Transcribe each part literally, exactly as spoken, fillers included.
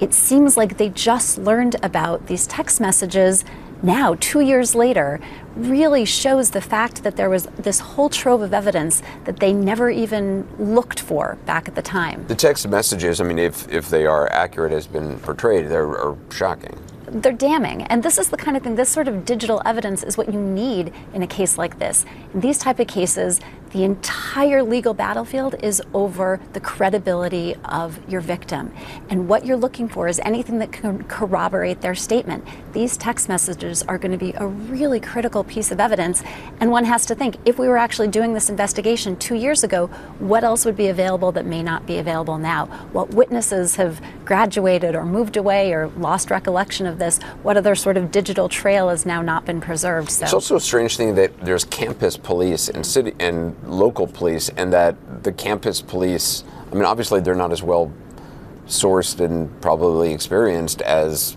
it seems like they just learned about these text messages now, two years later, really shows the fact that there was this whole trove of evidence that they never even looked for back at the time. The text messages, I mean, if, if they are accurate as been portrayed, they're are shocking. They're damning. And this is the kind of thing, this sort of digital evidence is what you need in a case like this. In these type of cases, the entire legal battlefield is over the credibility of your victim. And what you're looking for is anything that can corroborate their statement. These text messages are going to be a really critical piece of evidence. And one has to think, if we were actually doing this investigation two years ago, what else would be available that may not be available now? What witnesses have graduated or moved away or lost recollection of this? What other sort of digital trail has now not been preserved? So. It's also a strange thing that there's campus police and city and local police, and that the campus police, I mean, obviously they're not as well sourced and probably experienced as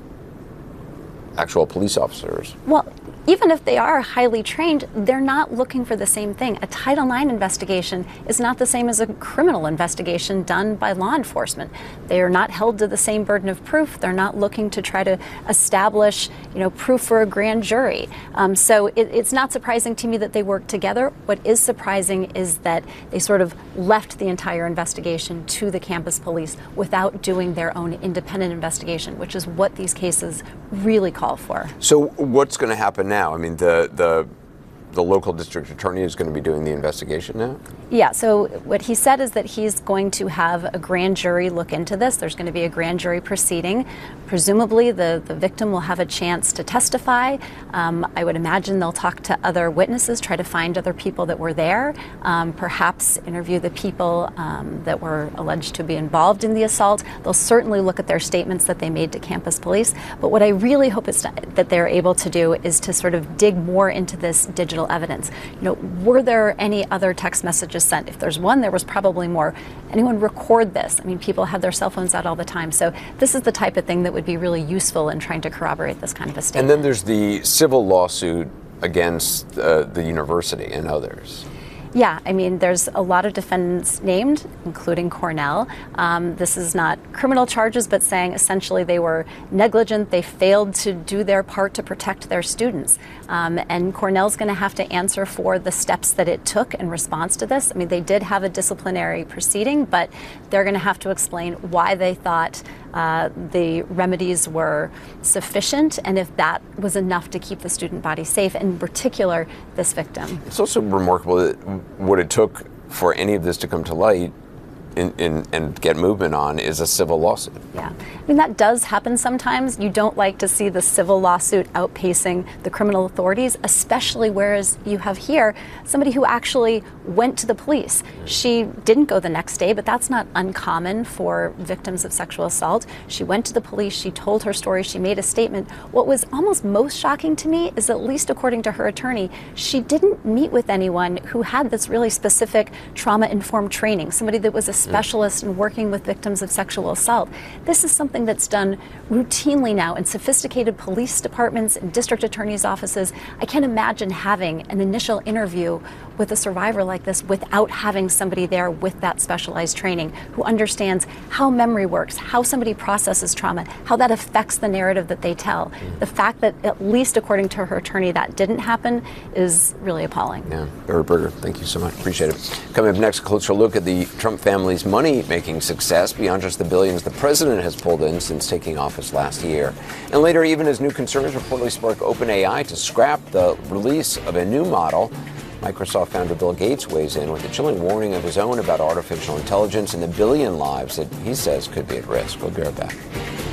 actual police officers. Well, even if they are highly trained, they're not looking for the same thing. A Title nine investigation is not the same as a criminal investigation done by law enforcement. They are not held to the same burden of proof. They're not looking to try to establish, you know, proof for a grand jury. Um, so it, it's not surprising to me that they work together. What is surprising is that they sort of left the entire investigation to the campus police without doing their own independent investigation, which is what these cases really call for. So what's going to happen now? I mean, the the the local district attorney is going to be doing the investigation now? Yeah, so what he said is that he's going to have a grand jury look into this. There's going to be a grand jury proceeding. Presumably the, the victim will have a chance to testify. Um, I would imagine they'll talk to other witnesses, try to find other people that were there, um, perhaps interview the people um, that were alleged to be involved in the assault. They'll certainly look at their statements that they made to campus police. But what I really hope is that they're able to do is to sort of dig more into this digital evidence. You know, were there any other text messages sent? If there's one, there was probably more. Anyone record this? I mean, people have their cell phones out all the time. So this is the type of thing that would be really useful in trying to corroborate this kind of a statement. And then there's the civil lawsuit against uh, the university and others. Yeah, I mean, there's a lot of defendants named, including Cornell. Um, this is not criminal charges, but saying essentially they were negligent, they failed to do their part to protect their students. Um, and Cornell's going to have to answer for the steps that it took in response to this. I mean, they did have a disciplinary proceeding, but they're going to have to explain why they thought uh, the remedies were sufficient and if that was enough to keep the student body safe, in particular, this victim. It's also remarkable that what it took for any of this to come to light in, in, and get movement on is a civil lawsuit. Yeah, I mean, that does happen sometimes. You don't like to see the civil lawsuit outpacing the criminal authorities, especially whereas you have here somebody who actually went to the police. She didn't go the next day, but that's not uncommon for victims of sexual assault. She went to the police, she told her story, she made a statement. What was almost most shocking to me is, at least according to her attorney, she didn't meet with anyone who had this really specific trauma-informed training, somebody that was a specialist in working with victims of sexual assault. This is something that's done routinely now in sophisticated police departments and district attorneys' offices. I can't imagine having an initial interview with a survivor like this without having somebody there with that specialized training who understands how memory works, how somebody processes trauma, how that affects the narrative that they tell. The fact that, at least according to her attorney, that didn't happen is really appalling. Yeah, Barry Berger, thank you so much. Appreciate it. Coming up next, a closer look at the Trump family's money-making success beyond just the billions the president has pulled in since taking office last year. And later, even as new concerns reportedly spark OpenAI to scrap the release of a new model, Microsoft founder Bill Gates weighs in with a chilling warning of his own about artificial intelligence and the billion lives that he says could be at risk. We'll be right back.